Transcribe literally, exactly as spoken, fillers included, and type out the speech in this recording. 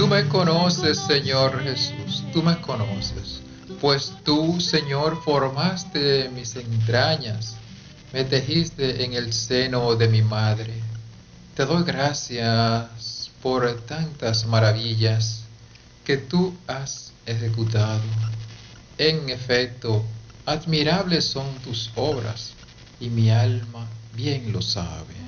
me conoces, Señor Jesús, tú me conoces, pues tú, Señor, formaste mis entrañas, me tejiste en el seno de mi madre. Te doy gracias por tantas maravillas que tú has ejecutado. En efecto, admirables son tus obras, y mi alma bien lo sabe.